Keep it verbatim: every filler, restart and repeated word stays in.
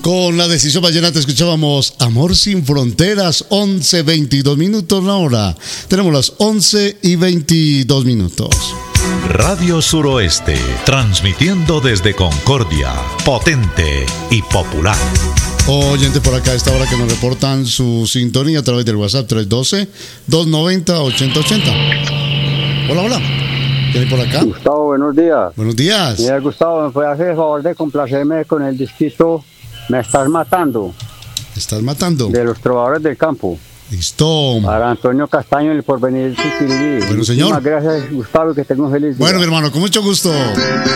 Con la Decisión Vallenata escuchábamos Amor sin Fronteras, once veintidós minutos la hora. Tenemos las once y veintidós minutos. Radio Suroeste, transmitiendo desde Concordia, potente y popular. Oyente por acá a esta hora que nos reportan su sintonía a través del WhatsApp tres uno dos, dos nueve cero, ocho cero ocho cero. Hola, hola. ¿Quién hay por acá? Gustavo, buenos días. Buenos días. Mira, Gustavo, ¿me puede hacer el favor de complacerme con el disquito Me Estás Matando? ¿Me estás matando? De los Trovadores del Campo. Listo. Para Antonio Castaño, el Porvenir Chiquirí. Bueno, señor. Muchísimas gracias, Gustavo, y que tenga un feliz día. Bueno, mi hermano, con mucho gusto.